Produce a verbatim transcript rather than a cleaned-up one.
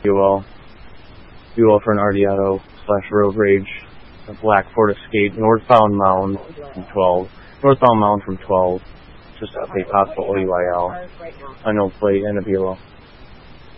Buell. Buell for an Ardeato slash Road Rage. A Black Ford Escape. Northbound Mound from twelve. Northbound Mound from twelve. Just a possible O U I L. I know plate and a Buell.